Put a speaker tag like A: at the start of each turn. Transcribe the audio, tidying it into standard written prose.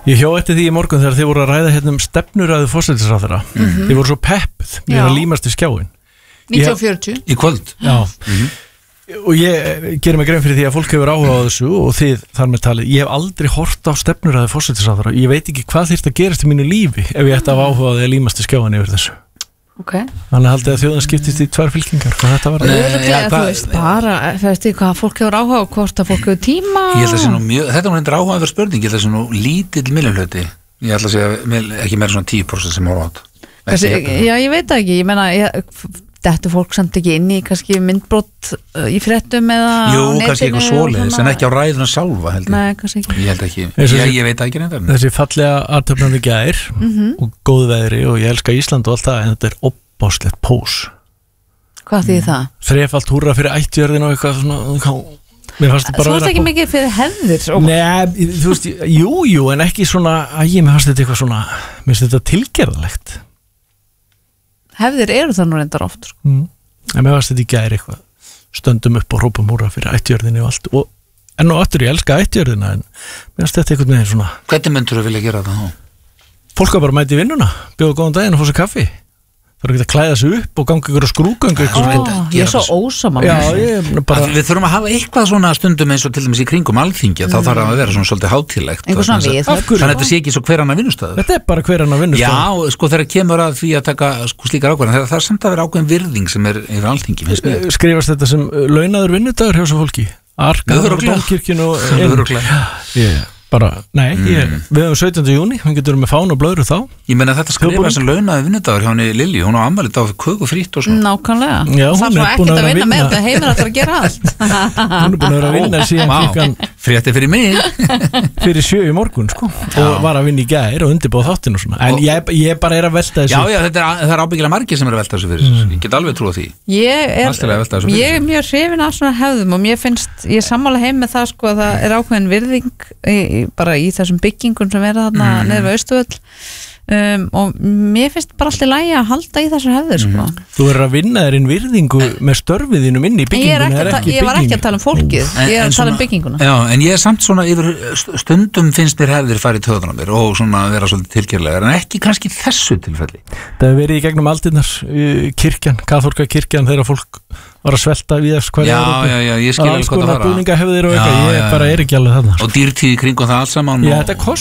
A: Ég hjó eftir því í morgun þegar þið voru að ræða hérna stefnuræðu forsætisráðherra. Þið voru svo peppuð, mér að límast í skjáin
B: 1940
C: Í kvöld
A: Já Og ég gerir mig grein fyrir því að fólk hefur áhuga á þessu og þið þar með talið, ég hef aldrei hort á stefnuræðu forsætisráðherra, ég veit ekki hvað þyrfti að gerast í mínu lífi ef ég ætti að hafa áhuga á því að límast í skjáin yfir þessu. Þannig haldið að þjóðan skiptist í 2 fylkingar, hvað þetta var?
B: Þú veist bara, þú veist hvað fólk hefur áhuga og hvort að fólk hefur tíma.
C: Ég held að sé nú mjög, þetta var endur áhugaður spurning, ég held að sé nú lítill millihluti, ég held að sé ekki meira svona 10% sem voru átt.
B: Já, ég veit það ekki, ég meina þetta fólk samt ekki inn í kannski myndbrot í fréttum eða
C: Jú, kannski eitthvað svoleiðis, en ekki á ræðuna sjálfa held ég.
B: Nei, kannski ekki.
C: Ég held ekki, ég veit ekki neitt.
A: Þessi fallega aðtöfnandi gær og góð veðri og ég elska Ísland og allt það, en þetta er opbáslegt pós.
B: Hvað þýðir það?
A: Þrefalt húrra fyrir ættjörðin og eitthvað svona, mér fannst þetta bara
B: Þú veist ekki mikið fyrir hefðir?
A: Nei, þú veist, jú, en ekki svona, mér fannst þetta eitthvað svona, mér finnst þetta tilgerðalegt.
B: Hefðir eru það nú reyndar oft sko.
A: En mér fannst þetta í gær eitthvað stöndum upp og hrópum húrra fyrir ættjörðinni og allt og enn og aftur ég elska ættjörðina en mér fannst þetta eitthvað með svona.
C: Hvernig myndur þú vilja gera það þá?
A: Fólk var bara að mæta í vinnuna, bjóða góðan daginn og fá sér kaffi. Það er ekki að klæða sig upp og ganga ykkur á skrúgöngu
B: Ég er svo ósaman
C: Við þurfum að hafa eitthvað svona stundum eins og til dæmis í kringum alþingi þá þarf að vera svona svolítið hátíðlegt þannig að þetta sé ekki svo hver annar vinnustæður
A: Þetta er bara hver annar vinnustæður
C: Já, sko þegar kemur að því að taka slíkar ákvarðanir þegar það er samt að vera ákveðin virðing sem er yfir alþingi
A: Skrifast þetta sem launaður vinnudagur hjá þessu fólki? Arkaður á Dómkirkjunu Bara, nei, við höfum 17. júni, hann getur með fán og blöðru þá
C: Ég meina þetta skrifa sem launaði vinnudagur hjá henni Lilju, hún á afmæli dag köku frýtt og svo
B: Nákvæmlega,
A: það
B: er svo ekkert að vinna með þetta heimir alltaf að gera allt
A: Hún er búin að vera að vinna síðan klukkan
C: Frétti fyrir mig
A: Fyrir 7 í morgun, sko og var að vinna í gær og undirbúið þáttinn og svona En ég bara er að velta þessu
C: Já, það er ábyggilega margir sem er að velta þessu fyrir Ég get alveg trúið því
B: Ég er mjög hrifin af svona hefðum og mér finnst, ég sammála heim með það sko að það er ákveðin virðing bara í þessum byggingum sem er þarna neður við Austurvöll og mér finnst bara alltaf lægi að halda í þessar hefðir sko.
A: Þú verður að vinna þér inn virðingu með störfiðinum inn í byggingunum
B: Ég var ekki að tala um fólkið ég er að tala um bygginguna
C: Já, en ég er samt svona yfir stundum finnst mér hefðir farið töðunar mér og svona vera svolítið tilgerlegar en ekki kannski þessu tilfelli
A: Það hefur verið í gegnum aldirnar kirkjan, kaþólska kirkjan þegar fólk var að svelta við þess hverja
C: Já, ég skil alveg hvað það var
A: búningahefðir og eitthvað, ég bara er ekki alveg þarna
C: Og dýrtíð kringum það allt saman